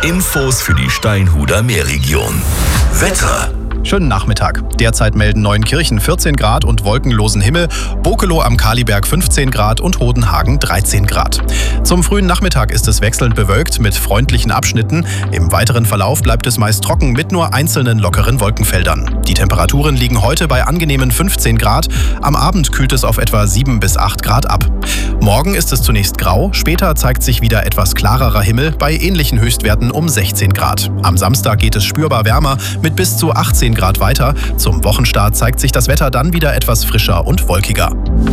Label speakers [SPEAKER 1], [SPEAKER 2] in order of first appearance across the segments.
[SPEAKER 1] Infos für die Steinhuder Meerregion. Wetter.
[SPEAKER 2] Schönen Nachmittag. Derzeit melden Neuenkirchen 14 Grad und wolkenlosen Himmel, Bokelow am Kaliberg 15 Grad und Hodenhagen 13 Grad. Zum frühen Nachmittag ist es wechselnd bewölkt mit freundlichen Abschnitten. Im weiteren Verlauf bleibt es meist trocken mit nur einzelnen lockeren Wolkenfeldern. Die Temperaturen liegen heute bei angenehmen 15 Grad. Am Abend kühlt es auf etwa 7 bis 8 Grad ab. Morgen ist es zunächst grau, später zeigt sich wieder etwas klarerer Himmel bei ähnlichen Höchstwerten um 16 Grad. Am Samstag geht es spürbar wärmer mit bis zu 18 Grad weiter. Zum Wochenstart zeigt sich das Wetter dann wieder etwas frischer und wolkiger.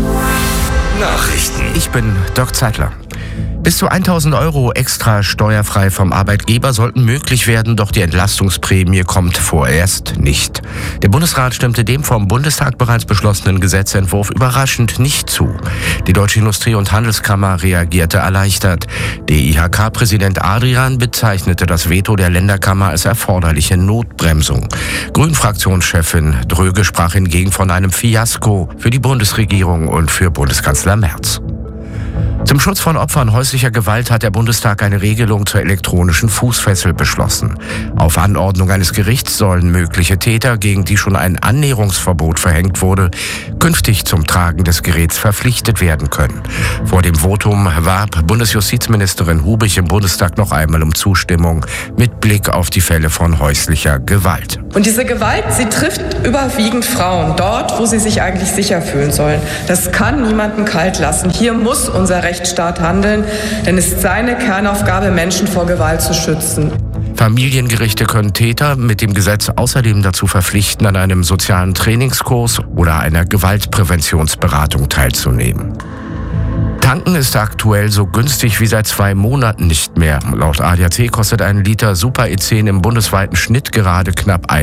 [SPEAKER 1] Nachrichten.
[SPEAKER 3] Ich bin Dirk Zeitler. Bis zu 1.000 € extra steuerfrei vom Arbeitgeber sollten möglich werden, doch die Entlastungsprämie kommt vorerst nicht. Der Bundesrat stimmte dem vom Bundestag bereits beschlossenen Gesetzentwurf überraschend nicht zu. Die Deutsche Industrie- und Handelskammer reagierte erleichtert. DIHK-Präsident Adrian bezeichnete das Veto der Länderkammer als erforderliche Notbremsung. Grünen-Fraktionschefin Dröge sprach hingegen von einem Fiasko für die Bundesregierung und für Bundeskanzler Merz. Zum Schutz von Opfern häuslicher Gewalt hat der Bundestag eine Regelung zur elektronischen Fußfessel beschlossen. Auf Anordnung eines Gerichts sollen mögliche Täter, gegen die schon ein Annäherungsverbot verhängt wurde, künftig zum Tragen des Geräts verpflichtet werden können. Vor dem Votum warb Bundesjustizministerin Hubich im Bundestag noch einmal um Zustimmung mit Blick auf die Fälle von häuslicher Gewalt.
[SPEAKER 4] Und diese Gewalt, sie trifft überwiegend Frauen, dort, wo sie sich eigentlich sicher fühlen sollen. Das kann niemanden kalt lassen. Hier muss unser Rechtsstaat handeln, denn es ist seine Kernaufgabe, Menschen vor Gewalt zu schützen.
[SPEAKER 3] Familiengerichte können Täter mit dem Gesetz außerdem dazu verpflichten, an einem sozialen Trainingskurs oder einer Gewaltpräventionsberatung teilzunehmen. Tanken ist aktuell so günstig wie seit 2 Monaten nicht mehr. Laut ADAC kostet ein Liter Super E10 im bundesweiten Schnitt gerade knapp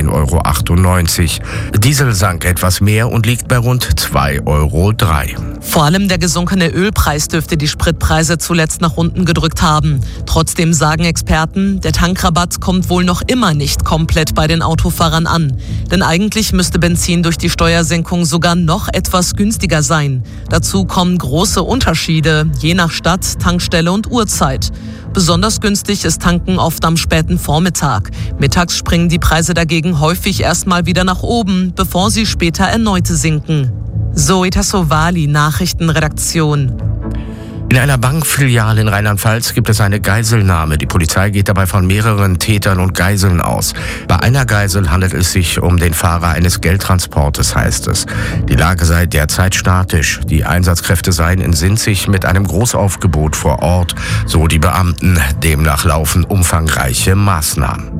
[SPEAKER 3] 1,98 €. Diesel sank etwas mehr und liegt bei rund 2,03 €.
[SPEAKER 5] Vor allem der gesunkene Ölpreis dürfte die Spritpreise zuletzt nach unten gedrückt haben. Trotzdem sagen Experten, der Tankrabatt kommt wohl noch immer nicht komplett bei den Autofahrern an. Denn eigentlich müsste Benzin durch die Steuersenkung sogar noch etwas günstiger sein. Dazu kommen große Unterschiede, je nach Stadt, Tankstelle und Uhrzeit. Besonders günstig ist Tanken oft am späten Vormittag. Mittags springen die Preise dagegen häufig erstmal wieder nach oben, bevor sie später erneut sinken. Zoe Tassovali, Nachrichtenredaktion.
[SPEAKER 3] In einer Bankfiliale in Rheinland-Pfalz gibt es eine Geiselnahme. Die Polizei geht dabei von mehreren Tätern und Geiseln aus. Bei einer Geisel handelt es sich um den Fahrer eines Geldtransportes, heißt es. Die Lage sei derzeit statisch. Die Einsatzkräfte seien in Sinzig mit einem Großaufgebot vor Ort, so die Beamten. Demnach laufen umfangreiche Maßnahmen.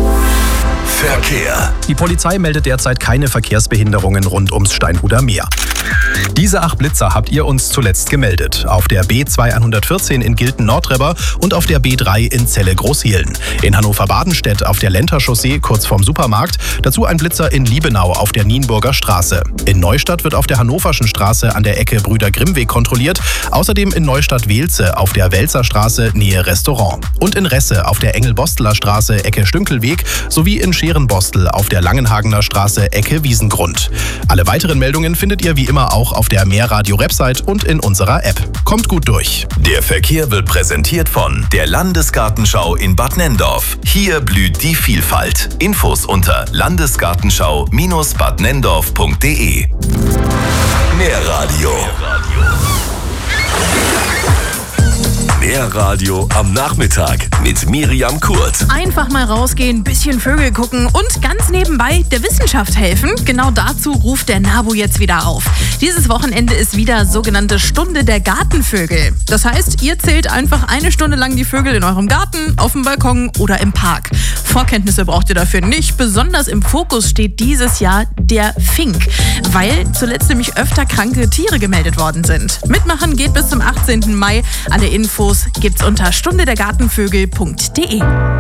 [SPEAKER 1] Verkehr.
[SPEAKER 2] Die Polizei meldet derzeit keine Verkehrsbehinderungen rund ums Steinhuder Meer. Diese 8 Blitzer habt ihr uns zuletzt gemeldet. Auf der B214 in Gilten-Nordrebber und auf der B3 in Celle-Großhielen. In Hannover-Badenstedt auf der Lenterchaussee kurz vorm Supermarkt. Dazu ein Blitzer in Liebenau auf der Nienburger Straße. In Neustadt wird auf der Hannoverschen Straße an der Ecke Brüder-Grimm-Weg kontrolliert. Außerdem in Neustadt-Wehlze auf der Welzer Straße Nähe Restaurant. Und in Resse auf der Engel-Bosteler Straße Ecke Stünkelweg sowie in Scherenbostel auf der Langenhagener Straße Ecke Wiesengrund. Alle weiteren Meldungen findet ihr wie immer auch auf der Meerradio-Website und in unserer App. Kommt gut durch.
[SPEAKER 1] Der Verkehr wird präsentiert von der Landesgartenschau in Bad Nenndorf. Hier blüht die Vielfalt. Infos unter landesgartenschau-badnendorf.de. Meerradio. Meerradio am Nachmittag mit Miriam Kurt.
[SPEAKER 6] Einfach mal rausgehen, bisschen Vögel gucken und ganz nebenbei der Wissenschaft helfen. Genau dazu ruft der NABU jetzt wieder auf. Dieses Wochenende ist wieder sogenannte Stunde der Gartenvögel. Das heißt, ihr zählt einfach 1 Stunde lang die Vögel in eurem Garten, auf dem Balkon oder im Park. Vorkenntnisse braucht ihr dafür nicht. Besonders im Fokus steht dieses Jahr der Fink, weil zuletzt nämlich öfter kranke Tiere gemeldet worden sind. Mitmachen geht bis zum 18. Mai. Alle Infos gibt's unter stundedergartenvögel.de.